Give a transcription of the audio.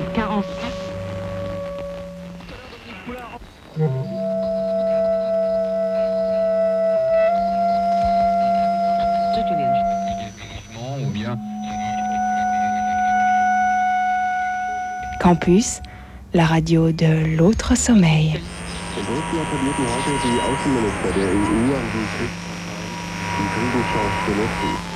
40. Ou bien Campus, la radio de l'autre sommeil. In Russland appellierten heute die Außenminister der EU an die Kriegsparteien, die Friedenschance zu nutzen.